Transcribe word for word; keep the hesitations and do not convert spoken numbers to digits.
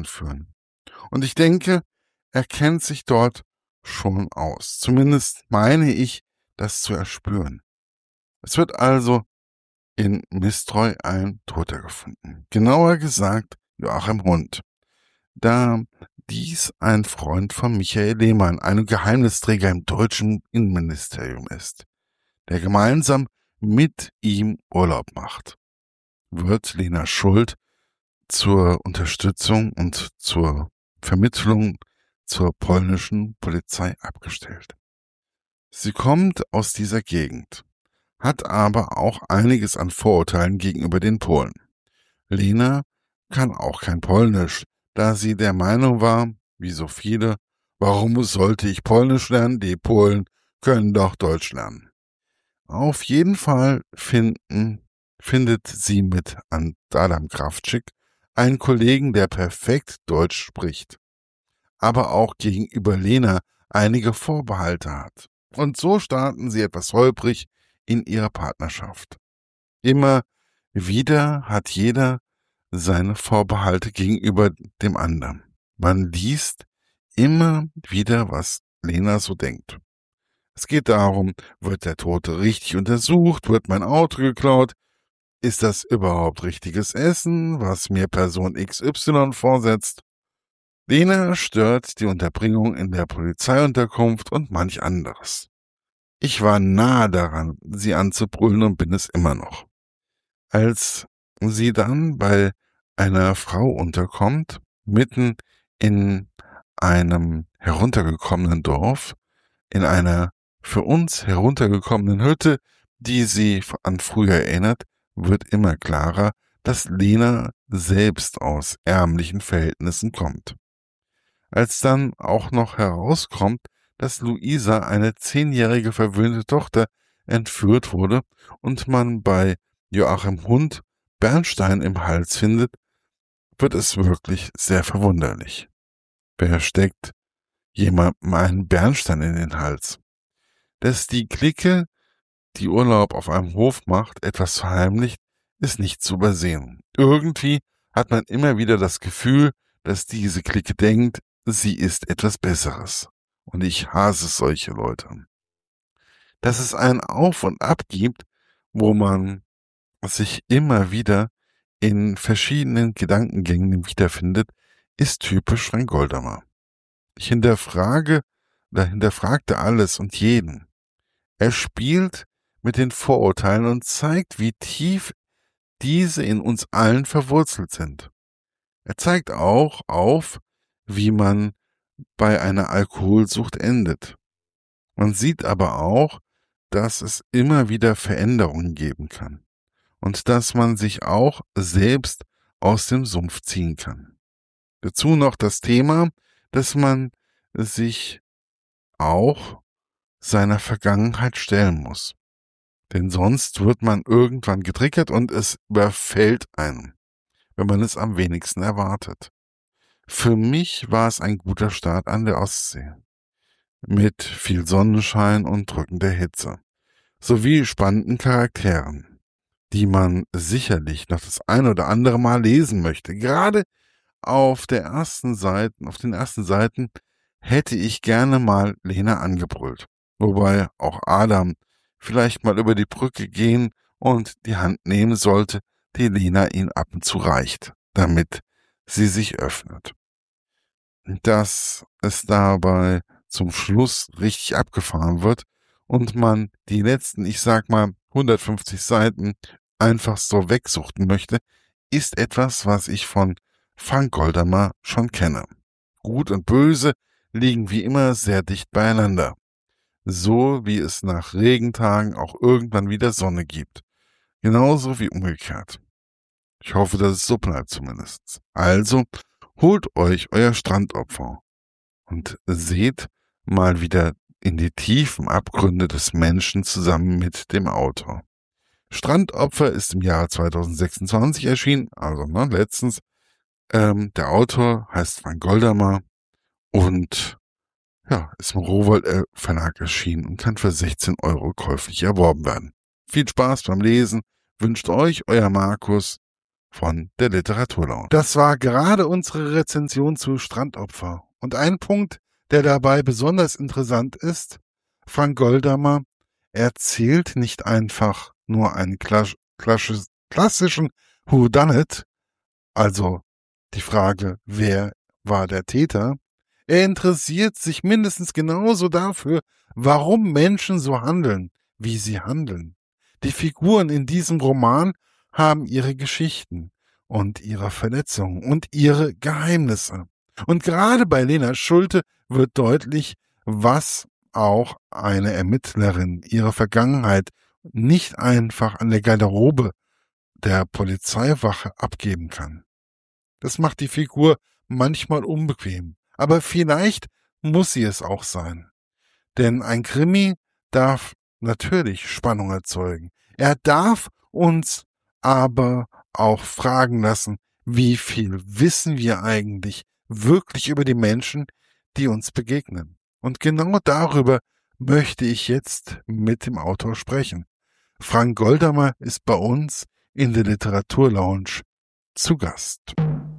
entführen. Und ich denke, er kennt sich dort schon aus. Zumindest meine ich, das zu erspüren. Es wird also in Mistreu ein Toter gefunden. Genauer gesagt Joachim Hund. Da dies ein Freund von Michael Lehmann, einem Geheimnisträger im deutschen Innenministerium ist, der gemeinsam mit ihm Urlaub macht, wird Lena Schuld zur Unterstützung und zur Vermittlung zur polnischen Polizei abgestellt. Sie kommt aus dieser Gegend, hat aber auch einiges an Vorurteilen gegenüber den Polen. Lena kann auch kein Polnisch, da sie der Meinung war, wie so viele, warum sollte ich Polnisch lernen, die Polen können doch Deutsch lernen. Auf jeden Fall finden, findet sie mit Adam Krawczyk einen Kollegen, der perfekt Deutsch spricht, aber auch gegenüber Lena einige Vorbehalte hat. Und so starten sie etwas holprig in ihrer Partnerschaft. Immer wieder hat jeder seine Vorbehalte gegenüber dem anderen. Man liest immer wieder, was Lena so denkt. Es geht darum, wird der Tote richtig untersucht, wird mein Auto geklaut, ist das überhaupt richtiges Essen, was mir Person X Y vorsetzt? Lena stört die Unterbringung in der Polizeiunterkunft und manch anderes. Ich war nahe daran, sie anzubrüllen und bin es immer noch. Als sie dann bei einer Frau unterkommt, mitten in einem heruntergekommenen Dorf, in einer für uns heruntergekommenen Hütte, die sie an früher erinnert, wird immer klarer, dass Lena selbst aus ärmlichen Verhältnissen kommt. Als dann auch noch herauskommt, dass Luisa, eine zehnjährige verwöhnte Tochter, entführt wurde und man bei Joachim Hund Bernstein im Hals findet, wird es wirklich sehr verwunderlich. Wer steckt jemandem einen Bernstein in den Hals? Dass die Clique, die Urlaub auf einem Hof macht, etwas verheimlicht, ist nicht zu übersehen. Irgendwie hat man immer wieder das Gefühl, dass diese Clique denkt, sie ist etwas Besseres. Und ich hasse solche Leute. Dass es ein Auf und Ab gibt, wo man sich immer wieder in verschiedenen Gedankengängen wiederfindet, ist typisch Frank Goldamer. Ich hinterfrage, oder hinterfragte alles und jeden. Er spielt mit den Vorurteilen und zeigt, wie tief diese in uns allen verwurzelt sind. Er zeigt auch auf, wie man bei einer Alkoholsucht endet. Man sieht aber auch, dass es immer wieder Veränderungen geben kann und dass man sich auch selbst aus dem Sumpf ziehen kann. Dazu noch das Thema, dass man sich auch seiner Vergangenheit stellen muss. Denn sonst wird man irgendwann getriggert und es überfällt einen, wenn man es am wenigsten erwartet. Für mich war es ein guter Start an der Ostsee. Mit viel Sonnenschein und drückender Hitze. Sowie spannenden Charakteren, die man sicherlich noch das ein oder andere Mal lesen möchte. Gerade auf der ersten Seite, auf den ersten Seiten hätte ich gerne mal Lena angebrüllt. Wobei auch Adam vielleicht mal über die Brücke gehen und die Hand nehmen sollte, die Lena ihm ab und zu reicht, damit sie sich öffnet. Dass es dabei zum Schluss richtig abgefahren wird und man die letzten, ich sag mal, hundertfünfzig Seiten einfach so wegsuchten möchte, ist etwas, was ich von Frank Goldamer schon kenne. Gut und Böse liegen wie immer sehr dicht beieinander. So wie es nach Regentagen auch irgendwann wieder Sonne gibt. Genauso wie umgekehrt. Ich hoffe, dass es so bleibt zumindest. Also, holt euch euer Strandopfer und seht mal wieder in die tiefen Abgründe des Menschen zusammen mit dem Autor. Strandopfer ist im Jahre zweitausendsechsundzwanzig erschienen, also ne, letztens. Ähm, der Autor heißt Frank Goldamer und ja, ist im Rowohlt Verlag erschienen und kann für sechzehn Euro käuflich erworben werden. Viel Spaß beim Lesen, wünscht euch euer Markus. von der Literaturlaune. Das war gerade unsere Rezension zu Strandopfer. Und ein Punkt, der dabei besonders interessant ist: Frank Goldamer erzählt nicht einfach nur einen klassischen Whodunit, also die Frage, wer war der Täter. Er interessiert sich mindestens genauso dafür, warum Menschen so handeln, wie sie handeln. Die Figuren in diesem Roman haben ihre Geschichten und ihre Verletzungen und ihre Geheimnisse. Und gerade bei Lena Schulte wird deutlich, was auch eine Ermittlerin ihre Vergangenheit nicht einfach an der Garderobe der Polizeiwache abgeben kann. Das macht die Figur manchmal unbequem, aber vielleicht muss sie es auch sein. Denn ein Krimi darf natürlich Spannung erzeugen. Er darf uns aber auch fragen lassen, wie viel wissen wir eigentlich wirklich über die Menschen, die uns begegnen. Und genau darüber möchte ich jetzt mit dem Autor sprechen. Frank Goldamer ist bei uns in der Literaturlounge zu Gast.